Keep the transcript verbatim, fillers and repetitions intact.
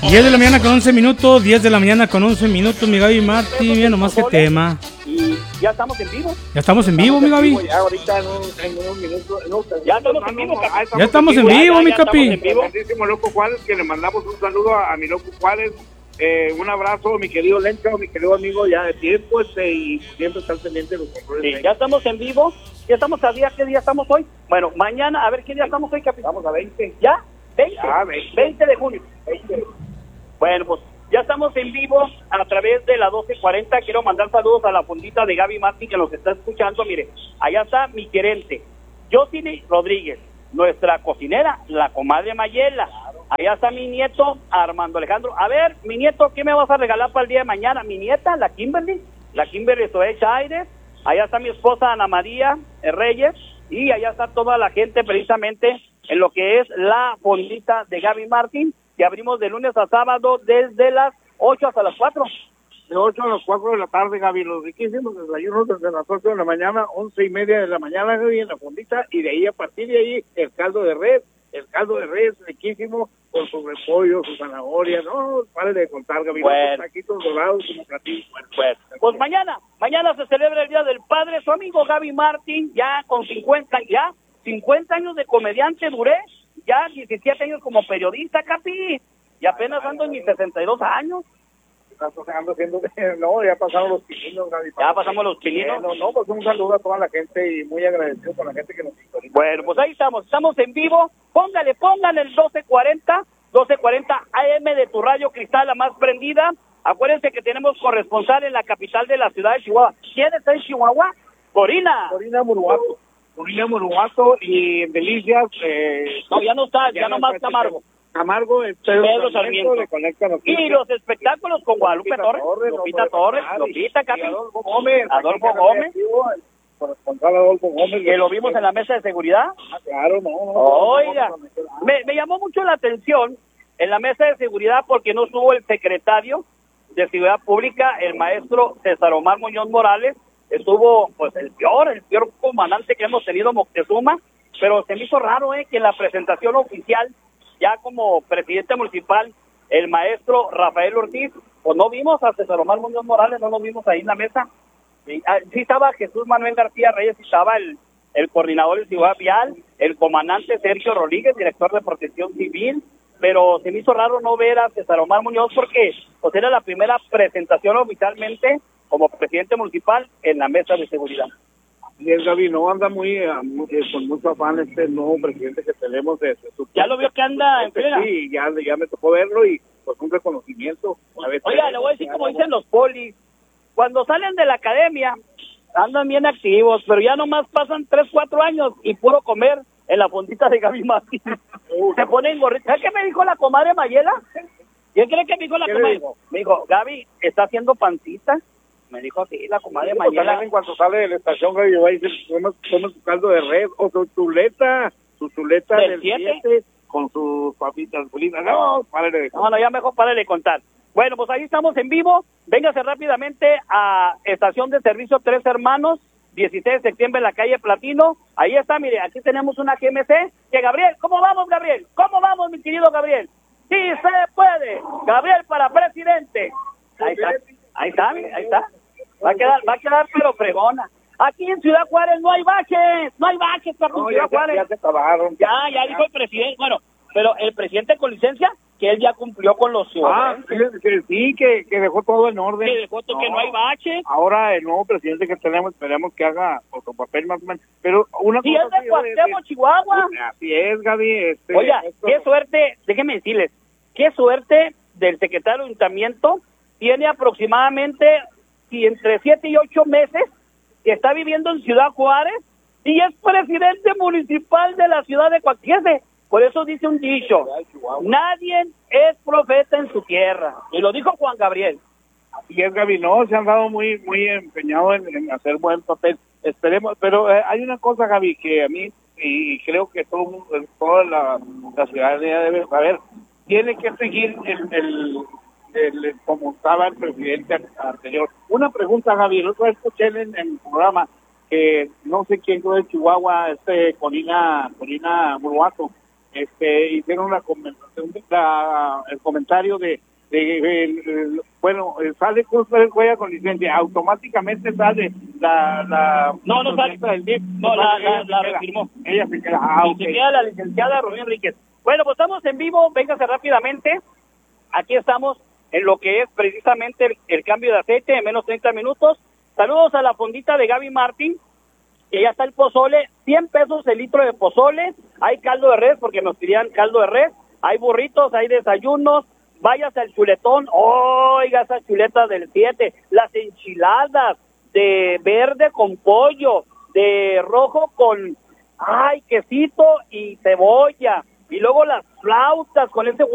diez de la mañana con once minutos, diez de la mañana con once minutos, mi Gaby Martín, mira nomás qué tema. Y ya estamos en vivo. Ya estamos en vivo, mi Gaby. Ya ahorita en, un, en unos minutos. No, ya estamos en vivo, Capi. Ya estamos en vivo, mi Capi. Grandísimo Loco Juárez, que le mandamos un saludo a, a mi Loco Juárez. Eh, un abrazo, mi querido Lencho, mi querido amigo ya de tiempo, este, y siempre estar pendiente de los controles. Sí, ya estamos en vivo. Ya estamos a día. ¿Qué día estamos hoy? Bueno, mañana, a ver qué día estamos hoy, Capi. Estamos a veinte. ¿Ya? veinte. Ya, veinte. veinte de junio. veinte. Bueno, pues ya estamos en vivo a través de la doce cuarenta. Quiero mandar saludos a la fundita de Gaby Martín que nos está escuchando. Mire, allá está mi gerente, Josiny Rodríguez, nuestra cocinera, la comadre Mayela. Allá está mi nieto, Armando Alejandro. A ver, mi nieto, ¿qué me vas a regalar para el día de mañana? Mi nieta, la Kimberly, la Kimberly Soe Chaires. Allá está mi esposa Ana María Reyes. Y allá está toda la gente precisamente en lo que es la fondita de Gaby Martín, que abrimos de lunes a sábado desde las ocho hasta las cuatro. De ocho a las cuatro de la tarde, Gaby, los riquísimos desayunos desde las ocho de la mañana, once y media de la mañana, Gaby, en la fondita, y de ahí, a partir de ahí, el caldo de res, el caldo de res riquísimo, con su repollo, su zanahoria, no, pare de contar, Gaby, bueno. Los taquitos dorados como platillos. Bueno, pues, pues mañana, mañana se celebra el Día del Padre, su amigo Gaby Martín, ya con cincuenta, ya, cincuenta años de comediante duré, ya diecisiete años como periodista, Capi, y apenas ando en mis sesenta y dos años. Ando haciendo, no, ya pasaron los pininos, Gaby. Ya pasamos los pininos. No, no, pues un saludo a toda la gente y muy agradecido con la gente que nos sintoniza. Bueno, pues ahí estamos, estamos en vivo. Póngale, póngale el doce cuarenta, doce cuarenta A M de tu radio Cristal, la más prendida. Acuérdense que tenemos corresponsal en la capital de la ciudad de Chihuahua. ¿Quién está en Chihuahua? Corina. Corina Muruato. Corina Muruato y en Delicias. Eh, no, ya no está, ya, ya no más Camargo. Camargo, Pedro, Pedro Sarmiento, le conecta los y los espectáculos con Guadalupe Lupita Torres, Torres, Lupita Torres, Lupita Capi, Adolfo Gómez, Adolfo Gómez, corresponsal Adolfo Gómez, que lo vimos en la mesa de seguridad. Ah, claro, no, no. Oiga, me, me llamó mucho la atención en la mesa de seguridad porque no estuvo el secretario de Seguridad Pública, el maestro César Omar Muñoz Morales, estuvo pues el peor, el peor comandante que hemos tenido Moctezuma, pero se me hizo raro eh que en la presentación oficial, ya como presidente municipal, el maestro Rafael Ortiz, pues no vimos a César Omar Muñoz Morales, no lo vimos ahí en la mesa. Sí, sí estaba Jesús Manuel García Reyes, sí estaba el, el coordinador de Ciudad Vial, el comandante Sergio Rodríguez, director de Protección Civil, pero se me hizo raro no ver a César Omar Muñoz porque pues era la primera presentación oficialmente como presidente municipal en la mesa de seguridad. Y el Gaby no anda muy, uh, muy con mucho afán este nuevo presidente que tenemos de, de su ya lo vio que anda en plena. Sí, ya, ya me tocó verlo y pues un reconocimiento. A veces, oiga, le voy a decir como dicen los polis, cuando salen de la academia andan bien activos, pero ya nomás pasan tres, cuatro años y puro comer en la fondita de Gaby Martín. Se ponen gorritos. ¿Sabes qué me dijo la comadre Mayela? ¿Quién cree que me dijo la comadre? Dijo? Me dijo, Gaby, ¿está haciendo pancita? Me dijo así la comadre sí, Mayela. En cuanto sale de la estación, Gaby va y dice, toma su caldo de res o su chuleta, su chuleta del siete con sus papitas pulidas. No, párale de contar. No, no, ya mejor párale de contar. Bueno, pues ahí estamos en vivo. Véngase rápidamente a Estación de Servicio Tres Hermanos, dieciséis de septiembre en la calle Platino. Ahí está, mire, aquí tenemos una G M C. Que Gabriel, ¿cómo vamos, Gabriel? ¿Cómo vamos, mi querido Gabriel? Sí se puede. Gabriel para presidente. Ahí está, ahí está, mire, ahí está. Va a quedar, va a quedar pero fregona. Aquí en Ciudad Juárez no hay baches, no hay baches para no, Ciudad ya Juárez. Ya se acabaron. Ya, ya, ya dijo el presidente. Bueno, pero el presidente con licencia, que él ya cumplió con los ciudadanos. Ah, que, que sí, que, que dejó todo en orden. Que dejó todo, no, que no hay bache. Ahora el nuevo presidente que tenemos, esperemos que haga otro papel más o menos. Pero una sí, cosa... es de Cuauhtémoc, Chihuahua. Así es, Gaby. Este, Oiga, esto... qué suerte, déjenme decirles, qué suerte del secretario de Ayuntamiento, tiene aproximadamente si entre siete y ocho meses que está viviendo en Ciudad Juárez y es presidente municipal de la ciudad de Cuauhtémoc. Por eso dice un dicho, nadie es profeta en su tierra. Y lo dijo Juan Gabriel. Y es, Gaby, no, se han dado muy muy empeñados en, en hacer buen papel. Esperemos, pero eh, hay una cosa, Gaby, que a mí, y creo que todo toda la, la ciudadanía debe saber, tiene que seguir el, el, el, el como estaba el presidente anterior. Una pregunta, Gaby, el otro día escuché en, en el programa que no sé quién fue de Chihuahua, este Corina, Corina Muruato, este, hicieron una conversación, la, el comentario de, de, de el, bueno, sale Cruz Pérez Cuellar con licencia, automáticamente sale la, la no, no sale, del D I F, no, la, la, la ella refirmó. Ella se queda, ah, y okay. se queda la licenciada Rubí Enríquez. Bueno, pues estamos en vivo, véngase rápidamente. Aquí estamos en lo que es precisamente el, el cambio de aceite en menos treinta minutos. Saludos a la fondita de Gaby Martín, que ya está el pozole, cien pesos el litro de pozole. Hay caldo de res, porque nos pedían caldo de res. Hay burritos, hay desayunos. Váyase al chuletón, oiga esas chuletas del siete. Las enchiladas de verde con pollo, de rojo con, ay, quesito y cebolla. Y luego las flautas con ese